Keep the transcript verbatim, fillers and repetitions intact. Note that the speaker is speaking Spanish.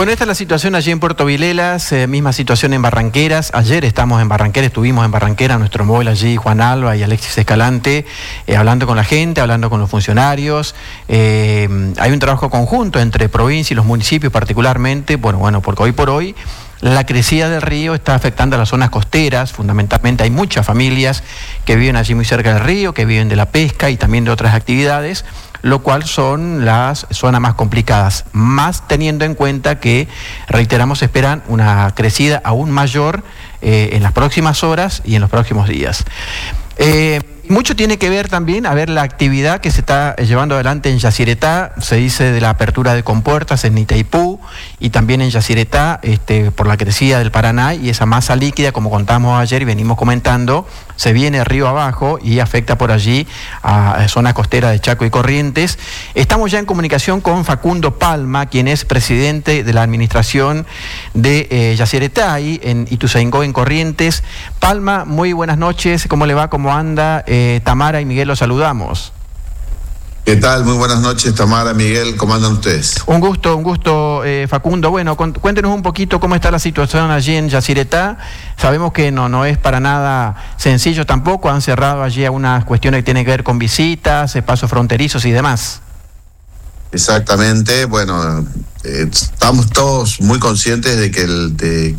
Bueno, esta es la situación allí en Puerto Vilelas, eh, misma situación en Barranqueras. Ayer estamos en Barranquera, estuvimos en Barranquera, nuestro móvil allí, Juan Alba y Alexis Escalante, eh, hablando con la gente, hablando con los funcionarios. Eh, hay un trabajo conjunto entre provincia y los municipios particularmente, bueno, bueno, porque hoy por hoy la crecida del río está afectando a las zonas costeras, fundamentalmente hay muchas familias que viven allí muy cerca del río, que viven de la pesca y también de otras actividades, lo cual son las zonas más complicadas, más teniendo en cuenta que, reiteramos, esperan una crecida aún mayor eh, en las próximas horas y en los próximos días. Eh, mucho tiene que ver también a ver la actividad que se está llevando adelante en Yacyretá. Se dice de la apertura de compuertas en Itaipú y también en Yacyretá, este, por la crecida del Paraná, y esa masa líquida, como contamos ayer y venimos comentando, se viene río abajo y afecta por allí a zona costera de Chaco y Corrientes. Estamos ya en comunicación con Facundo Palma, quien es presidente de la administración de eh, Yacyretá, ahí en Ituzaingó, en Corrientes. Palma, muy buenas noches, ¿cómo le va? ¿Cómo anda? Eh, Tamara y Miguel los saludamos. ¿Qué tal? Muy buenas noches, Tamara, Miguel, ¿cómo andan ustedes? Un gusto, un gusto, eh, Facundo. Bueno, cuéntenos un poquito cómo está la situación allí en Yacyretá. Sabemos que no, no es para nada sencillo tampoco, han cerrado allí algunas cuestiones que tienen que ver con visitas, pasos fronterizos y demás. Exactamente, bueno, eh, estamos todos muy conscientes de que, el, de